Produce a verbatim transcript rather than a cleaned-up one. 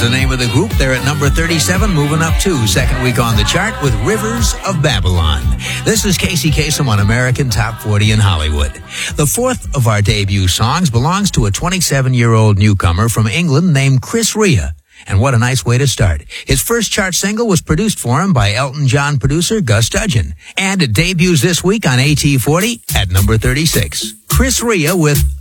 the name of the group. They're at number thirty-seven, moving up two, second week on the chart with Rivers of Babylon. This is Casey Kasem on American Top forty in Hollywood. The fourth of our debut songs belongs to a twenty-seven-year-old newcomer from England named Chris Rea. And what a nice way to start. His first chart single was produced for him by Elton John producer Gus Dudgeon. And it debuts this week on A T forty at number thirty-six. Chris Rea with